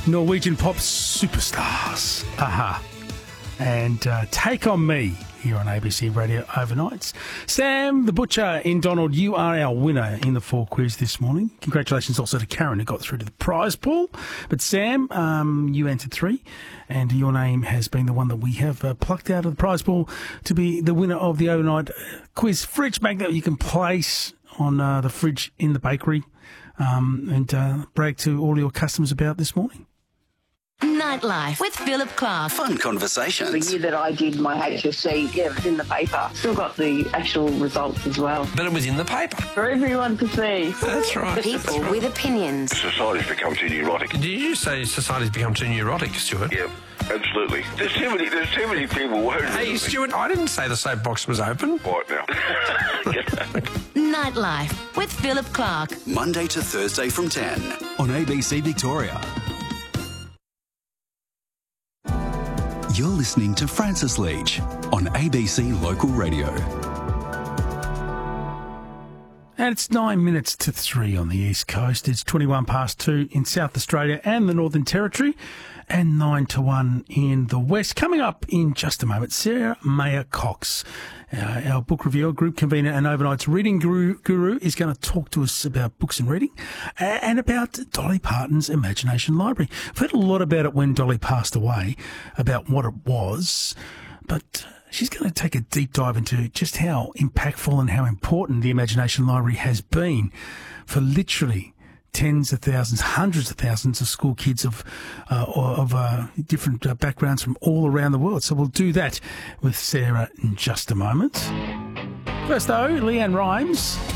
Norwegian pop superstars. Aha. And Take On Me here on ABC Radio Overnights. Sam the Butcher in Donald, you are our winner in the 4 quiz this morning. Congratulations also to Karen who got through to the prize pool. But Sam, you entered 3 and your name has been the one that we have plucked out of the prize pool to be the winner of the overnight quiz fridge magnet you can place on the fridge in the bakery and brag to all your customers about this morning. Nightlife with Philip Clark. Fun conversations. The year that I did my HSC, it was in the paper. Still got the actual results as well. But it was in the paper. For everyone to see. That's right. People with opinions. Society's become too neurotic. Did you say society's become too neurotic, Stuart? Yeah, absolutely. There's too many people worried. Hey, Stuart, I didn't say the soapbox was open. What now? Nightlife with Philip Clark. Monday to Thursday from 10 on ABC Victoria. You're listening to Francis Leach on ABC Local Radio. And it's 9 minutes to 3 on the East Coast. It's 21 past 2 in South Australia and the Northern Territory, and 9 to 1 in the West. Coming up in just a moment, Sarah Mayer Cox, our book reviewer, group convener and overnight's reading guru, is going to talk to us about books and reading and about Dolly Parton's Imagination Library. I've heard a lot about it when Dolly passed away, about what it was, but she's going to take a deep dive into just how impactful and how important the Imagination Library has been for literally tens of thousands, hundreds of thousands of school kids of different backgrounds from all around the world. So we'll do that with Sarah in just a moment. First, though, Leanne Rimes